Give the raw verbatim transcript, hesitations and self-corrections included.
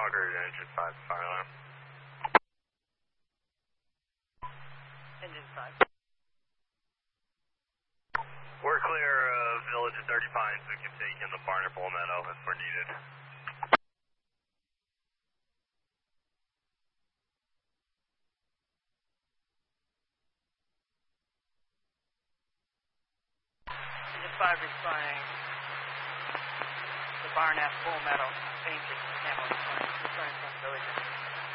Auger, engine five, fire alarm. Engine five. We're clear of Village at thirty Pines. We can take in the barn or Bull Meadow if we're needed. Engine five responding. The barn at Bull Meadow. Danger. Camel responding. Responding from Village.